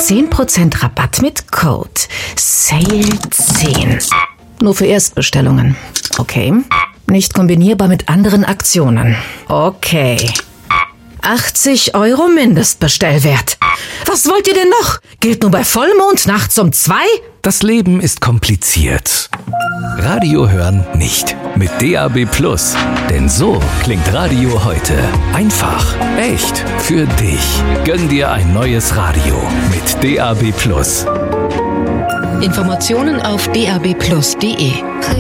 10% Rabatt mit Code SALE10. Nur für Erstbestellungen. Okay. Nicht kombinierbar mit anderen Aktionen. Okay. 80 € Mindestbestellwert. Was wollt ihr denn noch? Gilt nur bei Vollmond nachts um 2? Das Leben ist kompliziert. Radio hören nicht. Mit DAB+. Denn so klingt Radio heute. Einfach, echt, für dich. Gönn dir ein neues Radio mit DAB+. Informationen auf dabplus.de.